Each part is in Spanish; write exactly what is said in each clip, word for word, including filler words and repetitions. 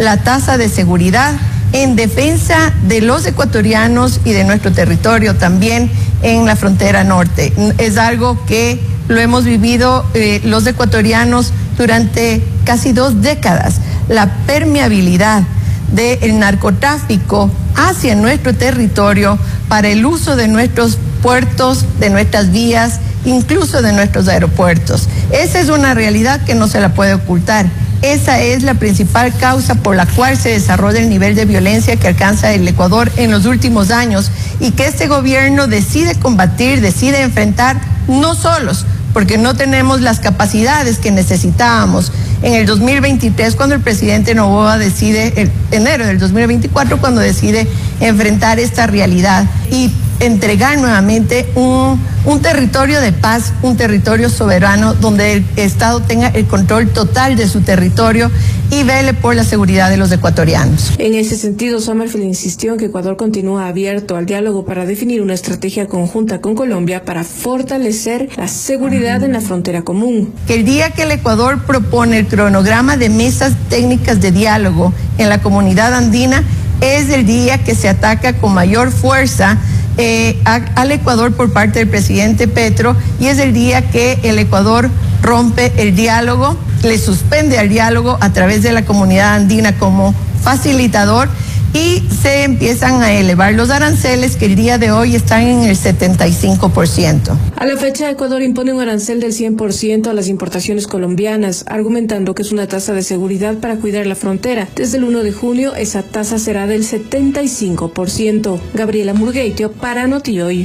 la tasa de seguridad en defensa de los ecuatorianos y de nuestro territorio también en la frontera norte. Es algo que lo hemos vivido eh, los ecuatorianos durante casi dos décadas. La permeabilidad del narcotráfico hacia nuestro territorio para el uso de nuestros puertos, de nuestras vías, incluso de nuestros aeropuertos. Esa es una realidad que no se la puede ocultar. Esa es la principal causa por la cual se desarrolla el nivel de violencia que alcanza el Ecuador en los últimos años y que este gobierno decide combatir, decide enfrentar, no solos, porque no tenemos las capacidades que necesitábamos. En el dos mil veintitrés, cuando el presidente Noboa decide, en enero del dos mil veinticuatro, cuando decide enfrentar esta realidad y entregar nuevamente un, un territorio de paz, un territorio soberano, donde el Estado tenga el control total de su territorio y vele por la seguridad de los ecuatorianos. En ese sentido, Sommerfeld insistió en que Ecuador continúa abierto al diálogo para definir una estrategia conjunta con Colombia para fortalecer la seguridad en la frontera común. Que el día que el Ecuador propone el cronograma de mesas técnicas de diálogo en la comunidad andina, es el día que se ataca con mayor fuerza Eh, a, al Ecuador por parte del presidente Petro, y es el día que el Ecuador rompe el diálogo, le suspende al diálogo a través de la comunidad andina como facilitador, y se empiezan a elevar los aranceles que el día de hoy están en el setenta y cinco por ciento. A la fecha, Ecuador impone un arancel del cien por ciento a las importaciones colombianas, argumentando que es una tasa de seguridad para cuidar la frontera. Desde el primero de junio, esa tasa será del setenta y cinco por ciento. Gabriela Murgueitio para Notihoy.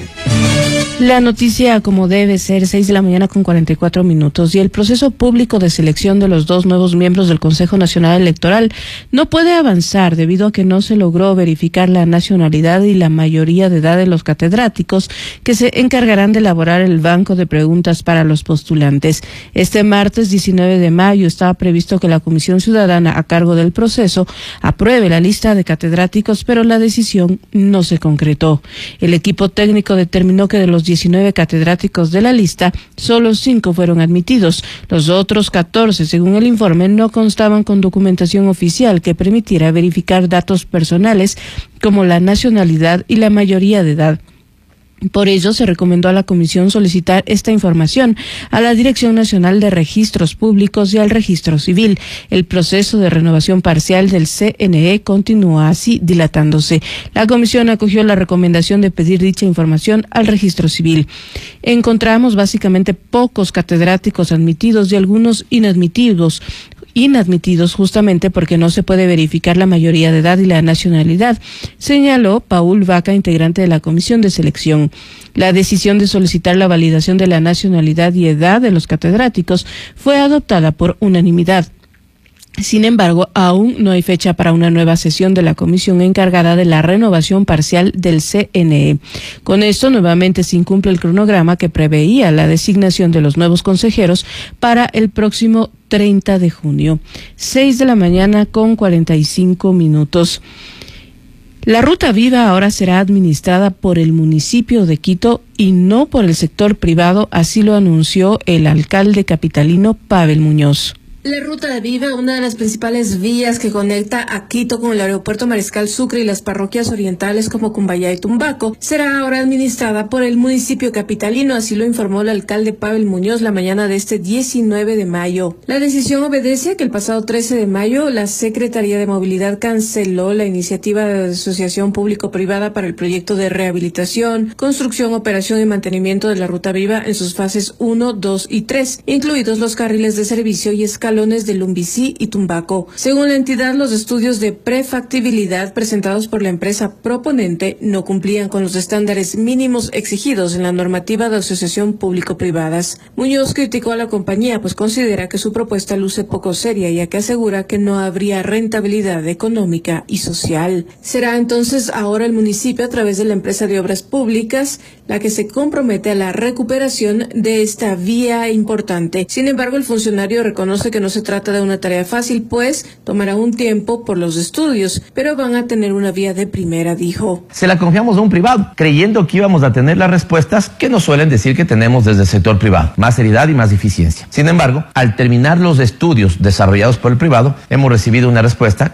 La noticia como debe ser, seis de la mañana con cuarenta y cuatro minutos, y el proceso público de selección de los dos nuevos miembros del Consejo Nacional Electoral no puede avanzar debido a que no se logró verificar la nacionalidad y la mayoría de edad de los catedráticos que se encargarán de elaborar el banco de preguntas para los postulantes. Este martes diecinueve de mayo estaba previsto que la Comisión Ciudadana a cargo del proceso apruebe la lista de catedráticos, pero la decisión no se concretó. El equipo técnico determinó que de los diecinueve catedráticos de la lista, solo cinco fueron admitidos. Los otros catorce, según el informe, no constaban con documentación oficial que permitiera verificar datos personales como la nacionalidad y la mayoría de edad. Por ello, se recomendó a la Comisión solicitar esta información a la Dirección Nacional de Registros Públicos y al Registro Civil. El proceso de renovación parcial del C N E continúa así dilatándose. La Comisión acogió la recomendación de pedir dicha información al Registro Civil. Encontramos básicamente pocos catedráticos admitidos y algunos inadmitidos. inadmitidos justamente porque no se puede verificar la mayoría de edad y la nacionalidad, señaló Paul Vaca, integrante de la Comisión de Selección. La decisión de solicitar la validación de la nacionalidad y edad de los catedráticos fue adoptada por unanimidad. Sin embargo, aún no hay fecha para una nueva sesión de la comisión encargada de la renovación parcial del C N E. Con esto, nuevamente se incumple el cronograma que preveía la designación de los nuevos consejeros para el próximo treinta de junio. seis de la mañana con cuarenta y cinco minutos. La Ruta Viva ahora será administrada por el municipio de Quito y no por el sector privado, así lo anunció el alcalde capitalino Pavel Muñoz. La Ruta Viva, una de las principales vías que conecta a Quito con el aeropuerto Mariscal Sucre y las parroquias orientales como Cumbayá y Tumbaco, será ahora administrada por el municipio capitalino, así lo informó el alcalde Pavel Muñoz la mañana de este diecinueve de mayo. La decisión obedece a que el pasado trece de mayo la Secretaría de Movilidad canceló la iniciativa de asociación público-privada para el proyecto de rehabilitación, construcción, operación y mantenimiento de la Ruta Viva en sus fases uno, dos y tres, incluidos los carriles de servicio y escalones de Lumbicí y Tumbaco. Según la entidad, los estudios de prefactibilidad presentados por la empresa proponente no cumplían con los estándares mínimos exigidos en la normativa de asociación público-privadas. Muñoz criticó a la compañía, pues considera que su propuesta luce poco seria, ya que asegura que no habría rentabilidad económica y social. Será entonces ahora el municipio, a través de la empresa de obras públicas, la que se compromete a la recuperación de esta vía importante. Sin embargo, el funcionario reconoce que no se trata de una tarea fácil, pues tomará un tiempo por los estudios, pero van a tener una vía de primera, dijo. Se la confiamos a un privado, creyendo que íbamos a tener las respuestas que nos suelen decir que tenemos desde el sector privado, más seriedad y más eficiencia. Sin embargo, al terminar los estudios desarrollados por el privado, hemos recibido una respuesta